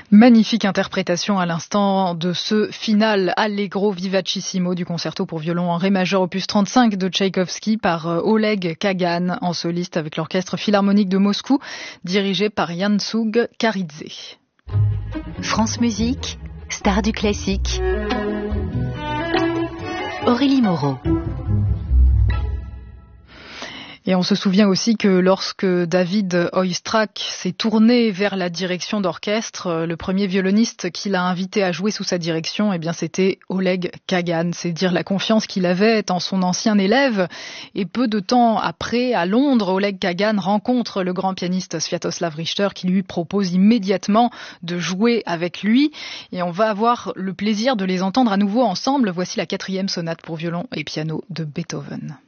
Magnifique interprétation à l'instant de ce final Allegro vivacissimo du concerto pour violon en ré majeur opus 35 de Tchaïkovski par Oleg Kagan en soliste avec l'orchestre philharmonique de Moscou dirigé par Yansug Karidze. France Musique, star du classique. Aurélie Moreau. Et on se souvient aussi que lorsque David Oistrakh s'est tourné vers la direction d'orchestre, le premier violoniste qu'il a invité à jouer sous sa direction, eh bien c'était Oleg Kagan. C'est dire la confiance qu'il avait en son ancien élève. Et peu de temps après, à Londres, Oleg Kagan rencontre le grand pianiste Sviatoslav Richter qui lui propose immédiatement de jouer avec lui. Et on va avoir le plaisir de les entendre à nouveau ensemble. Voici la 4e sonate pour violon et piano de Beethoven.